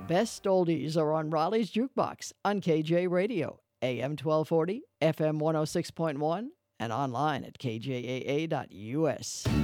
Best oldies are on Raleigh's Jukebox on KJ Radio, AM 1240, FM 106.1, and online at kjaa.us.